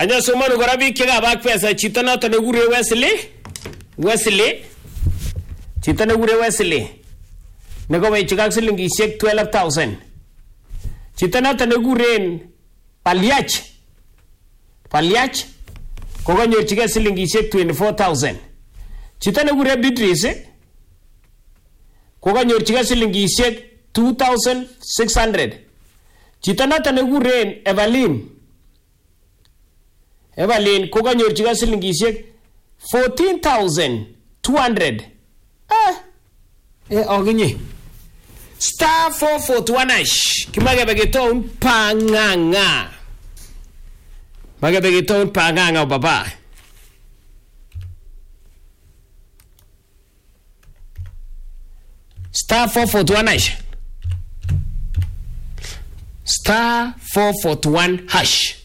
Anya somano kora biik chekabak pesa chito noto nekure Wesley chito nekure Wesley nekowechik ak silingishek 12,000 chito noto nekuren Paliach kokanyorchigei silingishek 24,000 chito nekure Beatrice kokanyorchigei silingishek 2,600 chito noto nekuren Evelyn kokanyorchigei silingishek 14,200 oginye star 441 hash kimagebe getown panganga baba star 441 hash star 441 hash